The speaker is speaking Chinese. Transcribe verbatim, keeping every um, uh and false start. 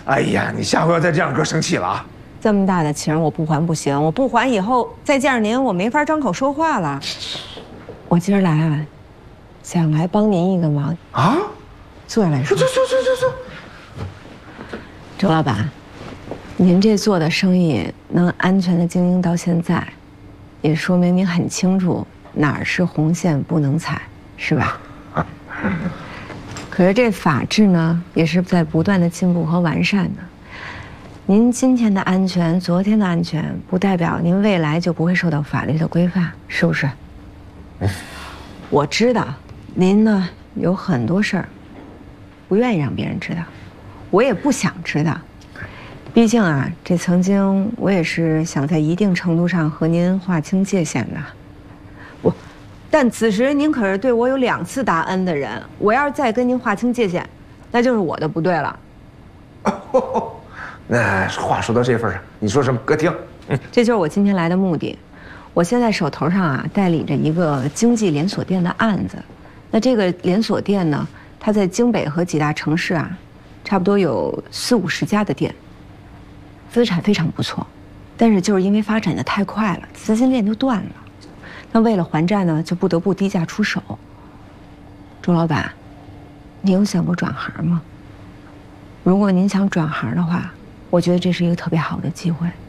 哎呀，你下回要再这样，哥生气了啊！ 这么大的情我不还不行，我不还以后再见着您我没法张口说话了。我今儿来啊，想来帮您一个忙啊。 坐下来说。 坐坐坐坐坐。 周老板，您这做的生意能安全的经营到现在，也说明您很清楚哪儿是红线不能踩，是吧？可是这法治呢，也是在不断的进步和完善的。您今天的安全，昨天的安全，不代表您未来就不会受到法律的规范，是不是？我知道，您呢有很多事儿不愿意让别人知道，我也不想知道。毕竟啊，这曾经我也是想在一定程度上和您划清界限的。我，但此时您可是对我有两次大恩的人，我要是再跟您划清界限，那就是我的不对了。 哦，那话说到这份上，你说什么？哥听。嗯， 这就是我今天来的目的。我现在手头上啊代理着一个经济连锁店的案子，那这个连锁店呢，它在京北和几大城市啊，差不多有四五十家的店，资产非常不错，但是就是因为发展的太快了，资金链就断了。那为了还债呢，就不得不低价出手。周老板，你有想过转行吗？如果您想转行的话，我觉得这是一个特别好的机会。